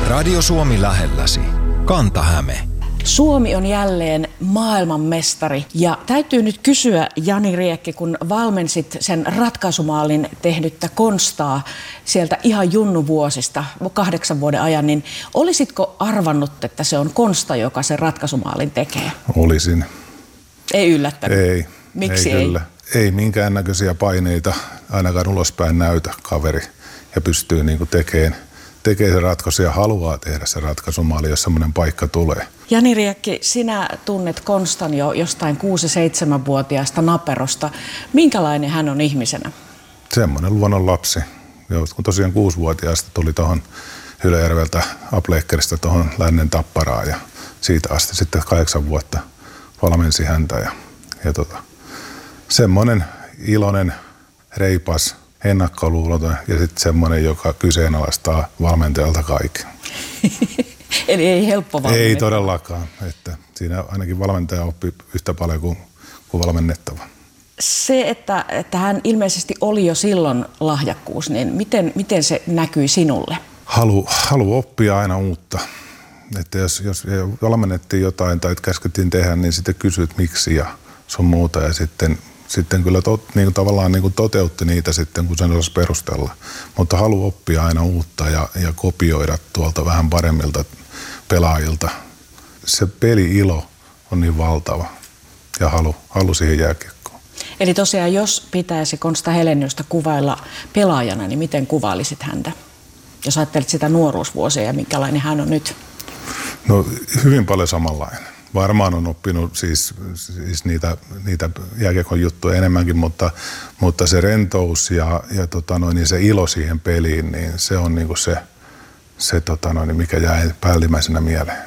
Radio Suomi lähelläsi. Kanta-Häme. Suomi on jälleen maailmanmestari ja täytyy nyt kysyä, Jani Riekki, kun valmensit sen ratkaisumaalin tehnyttä Konstaa sieltä ihan junnuvuosista 8 vuoden ajan, niin olisitko arvannut, että se on Konsta, joka sen ratkaisumaalin tekee? Olisin. Ei yllättänyt? Ei. Miksi ei? Kyllä. Ei minkäännäköisiä paineita ainakaan ulospäin näytä kaveri ja pystyy tekemään se ratkaisu ja haluaa tehdä se ratkaisumaali, jos semmoinen paikka tulee. Jani Riekki, sinä tunnet Konstan jo jostain 6-7-vuotiaasta naperosta. Minkälainen hän on ihmisenä? Semmoinen luonnon lapsi. Kun tosiaan 6-vuotiaasta tuli tuohon Ylöjärveltä Apleekkeristä tuohon Lännen Tapparaan ja siitä asti sitten 8 vuotta valmensi häntä. Ja semmoinen iloinen, reipas, ennakkoluuloton ja sitten semmoinen, joka kyseenalaistaa valmentajalta kaiken. Eli ei helppo valmentaja. Ei todellakaan. Että siinä ainakin valmentaja oppii yhtä paljon kuin valmennettava. Se, että hän ilmeisesti oli jo silloin lahjakkuus, niin miten se näkyi sinulle? Halu oppia aina uutta. Että jos valmennettiin jotain tai käskettiin tehdä, niin sitten kysyt miksi ja sun muuta. Ja sitten kyllä tavallaan toteutti niitä sitten, kun sen osasi perustella. Mutta halu oppia aina uutta ja kopioida tuolta vähän paremmilta pelaajilta. Se peli-ilo on niin valtava ja halu siihen jääkiekkoon. Eli tosiaan, jos pitäisi Konsta Heleniusta kuvailla pelaajana, niin miten kuvailisit häntä? Jos ajattelet sitä nuoruusvuosia ja minkälainen hän on nyt? No hyvin paljon samanlainen. Varmaan on oppinut siis niitä jääkiekon juttuja enemmänkin, mutta se rentous ja se ilo siihen peliin, niin se on se mikä jäi päällimmäisenä mieleen.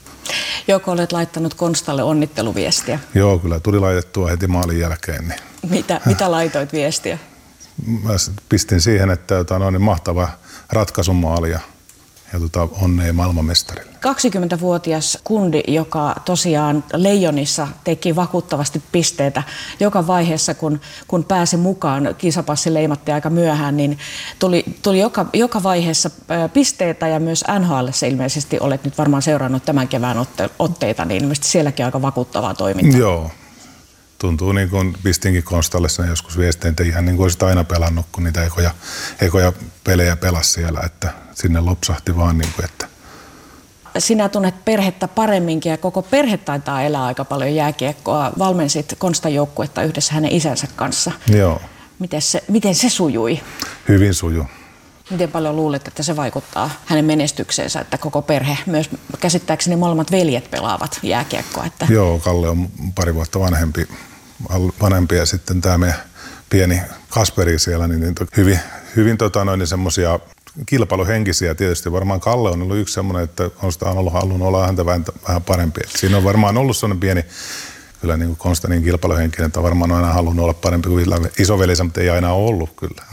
Joko olet laittanut Konstalle onnitteluviestiä? Joo, kyllä tuli laitettua heti maalin jälkeen. Niin. Mitä laitoit viestiä? Mä pistin siihen, että mahtava ratkaisumaali ja onnea maailmanmestarille. 20-vuotias kundi, joka tosiaan Leijonissa teki vakuuttavasti pisteitä joka vaiheessa, kun pääsi mukaan. Kisapassi leimattiin aika myöhään, niin tuli joka vaiheessa pisteitä ja myös NHL:ssä ilmeisesti olet nyt varmaan seurannut tämän kevään otteita, niin ilmeisesti sielläkin aika vakuuttavaa toimintaa. Joo. Tuntuu niin kuin pistinkin Konstalle sen joskus viestiin, että ihan niin kuin olisit aina pelannut, kun niitä ekoja pelejä pelasi siellä, että sinne lopsahti vaan niin kuin, että... Sinä tunnet perhettä paremminkin ja koko perhe taitaa elää aika paljon jääkiekkoa. Valmensit Konstan joukkuetta yhdessä hänen isänsä kanssa. Joo. Miten se sujui? Hyvin sujui. Miten paljon luulet, että se vaikuttaa hänen menestykseensä, että koko perhe, myös käsittääkseni molemmat veljet pelaavat jääkiekkoa? Että... Joo, Kalle on pari vuotta vanhempi ja sitten tämä meidän pieni Kasperi siellä, niin hyvin semmoisia kilpailuhenkisiä tietysti. Varmaan Kalle on ollut yksi semmoinen, että Konsta on halunnut olla häntä vähän parempi. Että siinä on varmaan ollut semmoinen pieni, kyllä niin kuin Konsta niin kilpailuhenkinen, että varmaan on aina halunnut olla parempi kuin isovelisä, mutta ei aina ole ollut kyllä.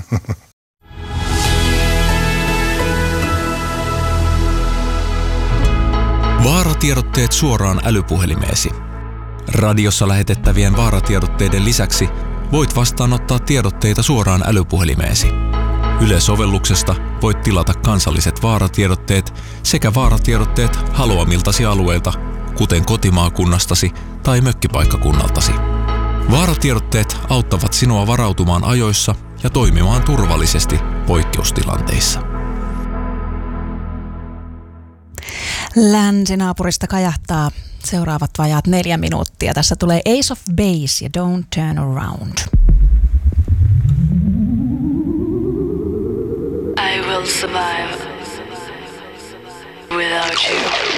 Vaaratiedotteet suoraan älypuhelimeesi. Radiossa lähetettävien vaaratiedotteiden lisäksi voit vastaanottaa tiedotteita suoraan älypuhelimeesi. Yle-sovelluksesta voit tilata kansalliset vaaratiedotteet sekä vaaratiedotteet haluamiltasi alueilta, kuten kotimaakunnastasi tai mökkipaikkakunnaltasi. Vaaratiedotteet auttavat sinua varautumaan ajoissa ja toimimaan turvallisesti poikkeustilanteissa. Länsinaapurista kajahtaa seuraavat vajaat 4 minuuttia. Tässä tulee Ace of Base ja Don't Turn Around. I will survive without you.